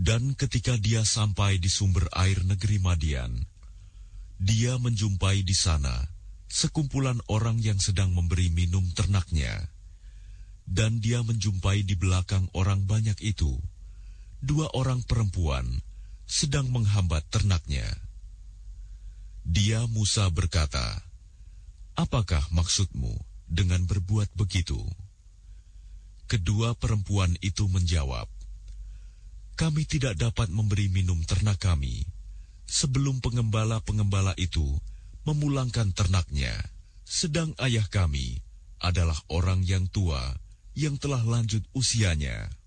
Dan ketika dia sampai di sumber air negeri Madian, dia menjumpai di sana sekumpulan orang yang sedang memberi minum ternaknya. Dan dia menjumpai di belakang orang banyak itu 2 orang perempuan sedang menghambat ternaknya. Dia Musa berkata, "Apakah maksudmu dengan berbuat begitu?" Kedua perempuan itu menjawab, "Kami tidak dapat memberi minum ternak kami sebelum pengembala-pengembala itu memulangkan ternaknya, sedang ayah kami adalah orang yang tua yang telah lanjut usianya."